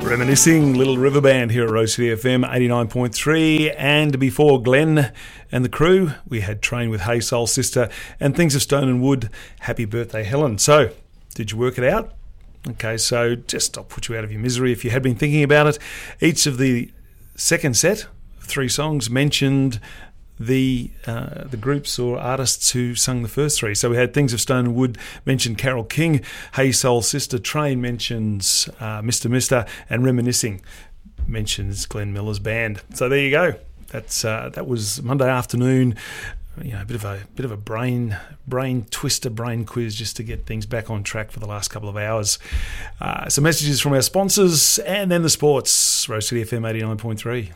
Reminiscing, Little River Band here at Rose City FM 89.3. And before Glenn and the crew, we had Train with Hey Soul Sister and Things of Stone and Wood, Happy Birthday Helen. So, did you work it out? Okay, so I'll put you out of your misery if you had been thinking about it. Each of the second set, 3 songs, mentioned the groups or artists who sung the first 3. So we had Things of Stone and Wood mentioned Carole King, Hey Soul Sister, Train mentions Mr. Mister, and Reminiscing mentions Glenn Miller's band. So there you go. That was Monday afternoon. You know, a bit of a brain twister, brain quiz just to get things back on track for the last couple of hours. Some messages from our sponsors and then the sports. Rose City FM 89.3.